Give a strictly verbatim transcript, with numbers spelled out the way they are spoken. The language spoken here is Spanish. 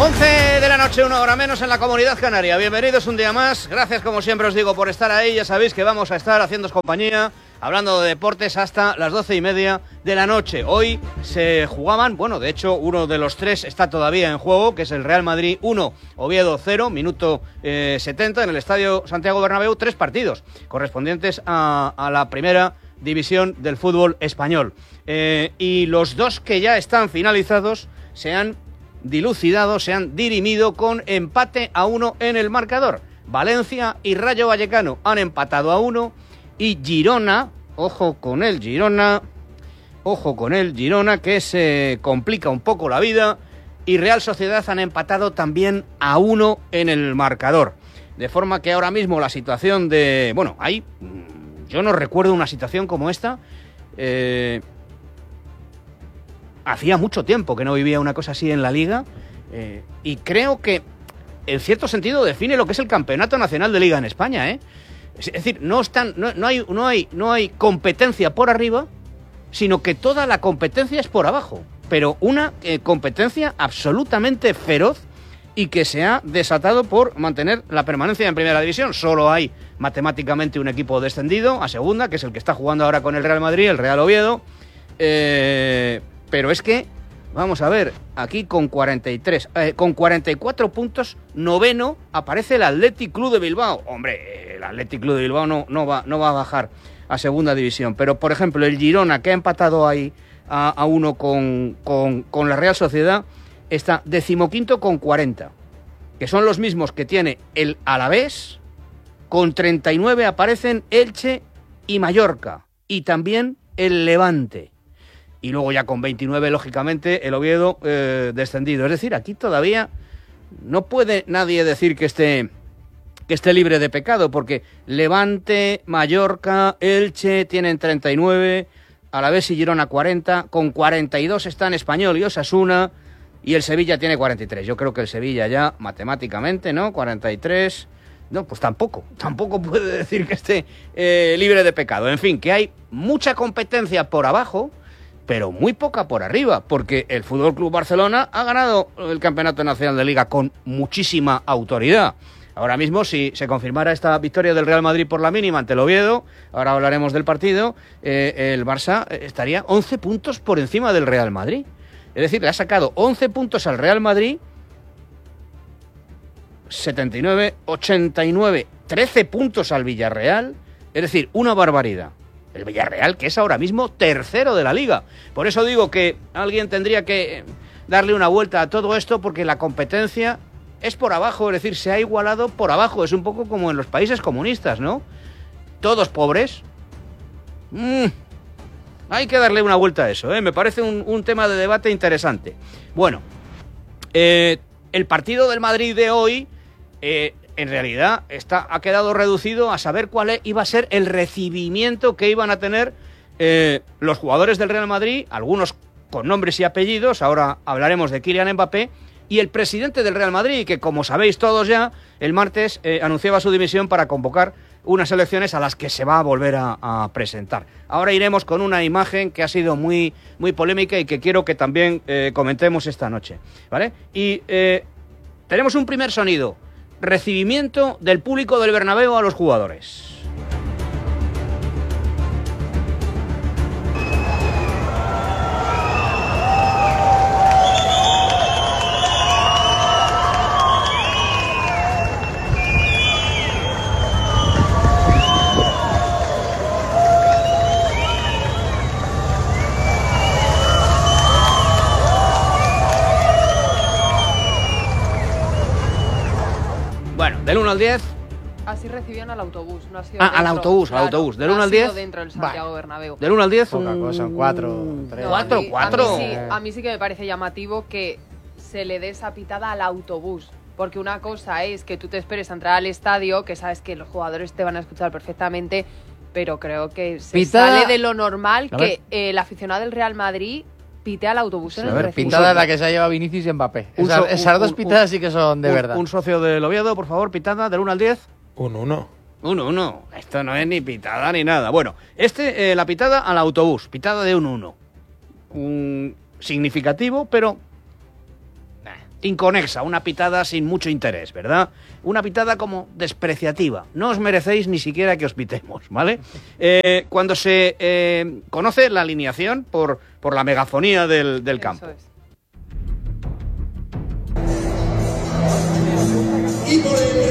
once de la noche, una hora menos en la Comunidad Canaria. Bienvenidos un día más. Gracias, como siempre os digo, por estar ahí. Ya sabéis que vamos a estar haciéndoos compañía, hablando de deportes hasta las doce y media de la noche. Hoy se jugaban, bueno, de hecho, uno de los tres está todavía en juego, que es el Real Madrid uno, Oviedo cero, minuto eh, setenta en el Estadio Santiago Bernabéu. Tres partidos correspondientes a, a la primera división del fútbol español. Eh, y los dos que ya están finalizados se han dilucidado, se han dirimido con empate a uno en el marcador. Valencia y Rayo Vallecano han empatado a uno y Girona, ojo con el Girona, ojo con el Girona que se complica un poco la vida, y Real Sociedad han empatado también a uno en el marcador. De forma que ahora mismo la situación de... Bueno, hay... Yo no recuerdo una situación como esta. Eh... Hacía mucho tiempo que no vivía una cosa así en la Liga, eh, y creo que, en cierto sentido, define lo que es el Campeonato Nacional de Liga en España, ¿eh? Es decir, no, están, no, no, hay, no, hay, no hay competencia por arriba, sino que toda la competencia es por abajo, pero una eh, competencia absolutamente feroz y que se ha desatado por mantener la permanencia en Primera División. Solo hay matemáticamente un equipo descendido a Segunda, que es el que está jugando ahora con el Real Madrid, el Real Oviedo. Eh... Pero es que, vamos a ver, aquí con cuarenta y tres, eh, con cuarenta y cuatro puntos, noveno, aparece el Athletic Club de Bilbao. Hombre, el Athletic Club de Bilbao no, no, va, no va a bajar a Segunda División. Pero, por ejemplo, el Girona, que ha empatado ahí a, a uno con, con, con la Real Sociedad, está decimoquinto con cuarenta, que son los mismos que tiene el Alavés. Con treinta y nueve aparecen Elche y Mallorca, y también el Levante. Y luego ya con veintinueve, lógicamente, el Oviedo eh, descendido. Es decir, aquí todavía no puede nadie decir que esté, que esté libre de pecado, porque Levante, Mallorca, Elche tienen treinta y nueve, Alavés y Girona cuarenta, con cuarenta y dos están Español y Osasuna, y el Sevilla tiene cuarenta y tres. Yo creo que el Sevilla ya, matemáticamente, ¿no? cuarenta y tres... No, pues tampoco, tampoco puede decir que esté eh, libre de pecado. En fin, que hay mucha competencia por abajo, pero muy poca por arriba, porque el F C Barcelona ha ganado el Campeonato Nacional de Liga con muchísima autoridad. Ahora mismo, si se confirmara esta victoria del Real Madrid por la mínima ante el Oviedo, ahora hablaremos del partido, eh, el Barça estaría once puntos por encima del Real Madrid. Es decir, le ha sacado once puntos al Real Madrid, setenta y nueve, ochenta y nueve, trece puntos al Villarreal, es decir, una barbaridad. El Villarreal, que es ahora mismo tercero de la Liga. Por eso digo que alguien tendría que darle una vuelta a todo esto, porque la competencia es por abajo, es decir, se ha igualado por abajo. Es un poco como en los países comunistas, ¿no? Todos pobres. Mm, hay que darle una vuelta a eso, ¿eh? Me parece un, un tema de debate interesante. Bueno, eh, el partido del Madrid de hoy... Eh, en realidad está, ha quedado reducido a saber cuál iba a ser el recibimiento que iban a tener eh, los jugadores del Real Madrid, algunos con nombres y apellidos, ahora hablaremos de Kylian Mbappé, y el presidente del Real Madrid, que como sabéis todos ya, el martes eh, anunciaba su dimisión para convocar unas elecciones a las que se va a volver a, a presentar. Ahora iremos con una imagen que ha sido muy, muy polémica y que quiero que también eh, comentemos esta noche, ¿vale? Y eh, tenemos un primer sonido. Recibimiento del público del Bernabéu a los jugadores. Del uno al diez. Así recibían al autobús, no ha sido Ah, dentro. al autobús, Claro, al autobús. Del no uno ha al sido diez. dentro del Santiago Vale. Bernabéu. Del uno al diez. Poca cosa, cuatro. No, Cuatro, a mí, cuatro. A mí, sí, a mí sí que me parece llamativo que se le dé esa pitada al autobús. Porque una cosa es que tú te esperes a entrar al estadio, que sabes que los jugadores te van a escuchar perfectamente, pero creo que se Pitada. sale de lo normal A que ver. eh, el aficionado del Real Madrid pite al autobús en A el ver, recinto. pitada la que se ha llevado Vinicius y Mbappé. Un Esas, so- esas un- dos un- pitadas sí que son de un, verdad. Un socio del Oviedo, por favor, pitada del uno al diez. Un uno. uno uno. Esto no es ni pitada ni nada. Bueno, este, eh, la pitada al autobús. Pitada de un uno. Un significativo, pero... inconexa, una pitada sin mucho interés, ¿verdad? Una pitada como despreciativa. No os merecéis ni siquiera que os pitemos, ¿vale? Eh, cuando se eh, conoce la alineación por, por la megafonía del, del campo. Eso es. Y por el